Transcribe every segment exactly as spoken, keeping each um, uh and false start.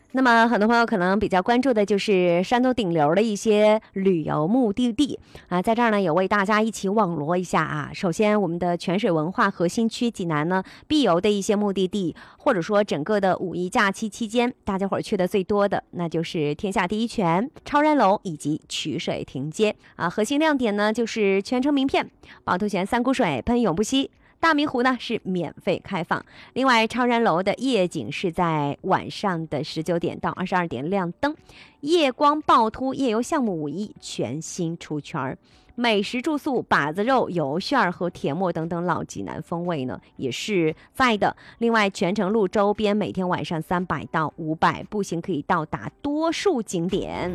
那么很多朋友可能比较关注的就是山东顶流的一些旅游目的地啊，在这儿呢也为大家一起网罗一下啊。首先，我们的泉水文化核心区济南呢必游的一些目的地，或者说整个的五一假期期间，大家伙儿去的最多的那就是天下第一泉、超然楼以及曲水亭街啊。核心亮点呢就是全程名片、趵突泉三股水喷永不息。大明湖呢是免费开放，另外超然楼的夜景是在晚上的十九点到二十二点亮灯，夜光趵突夜游项目五一全新出圈，美食住宿、把子肉、油旋和铁沫等等老济南风味呢也是在的。另外全程路周边每天晚上三百到五百，步行可以到达多数景点。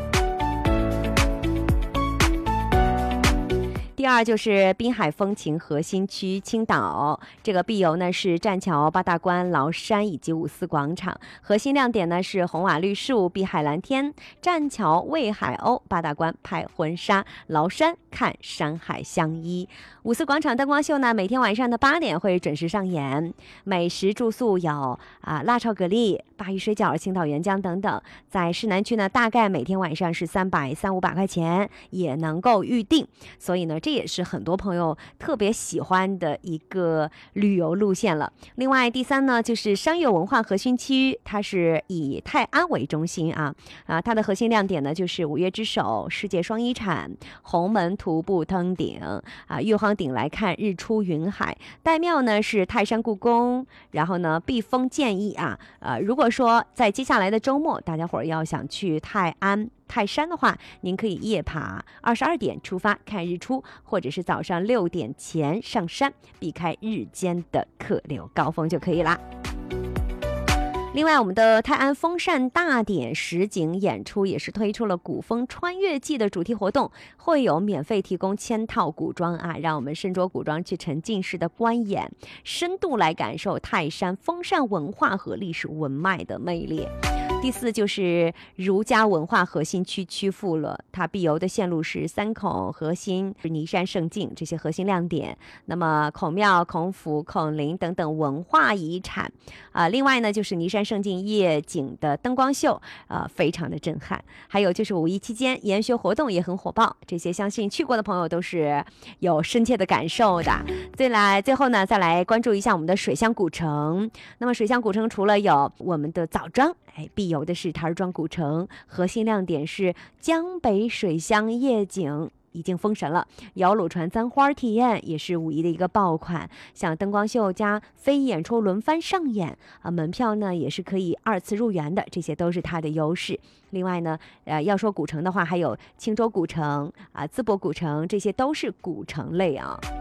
第二就是滨海风情核心区青岛，这个必游呢是栈桥、八大关、崂山以及五四广场。核心亮点呢是红瓦绿树、碧海蓝天，栈桥喂海鸥，八大关拍婚纱，崂山看山海相依。五四广场灯光秀呢每天晚上的八点会准时上演。美食住宿有啊辣炒蛤蜊、鲅鱼水饺、青岛原浆等等。在市南区呢大概每天晚上是三百三五百块钱也能够预定，所以呢这也是很多朋友特别喜欢的一个旅游路线了。另外第三呢就是商业文化核心区，它是以泰安为中心啊啊，它的核心亮点呢就是五岳之首、世界双遗产、红门徒步登顶啊，玉皇顶来看日出云海，岱庙呢是泰山故宫，然后呢避风建议啊呃，如果说在接下来的周末大家伙儿要想去泰安泰山的话，您可以夜爬，二十二点出发看日出，或者是早上六点前上山，避开日间的客流高峰就可以啦。另外，我们的泰安风扇大典实景演出也是推出了古风穿越季的主题活动，会有免费提供千套古装啊，让我们身着古装去沉浸式的观演，深度来感受泰山风扇文化和历史文脉的魅力。第四就是儒家文化核心区曲阜了，它必游的线路是三孔、核心、尼山胜境这些核心亮点。那么孔庙、孔府、孔林等等文化遗产啊、呃，另外呢就是尼山胜境夜景的灯光秀啊、呃，非常的震撼。还有就是五一期间研学活动也很火爆，这些相信去过的朋友都是有深切的感受的。再来最后呢再来关注一下我们的水乡古城。那么水乡古城除了有我们的枣庄，哎，必游的是台儿庄古城，核心亮点是江北水乡夜景已经封神了，摇橹船簪花体验也是五一的一个爆款，像灯光秀加非演出轮番上演啊，门票呢也是可以二次入园的，这些都是它的优势。另外呢，呃，要说古城的话，还有青州古城啊、淄博古城，这些都是古城类啊。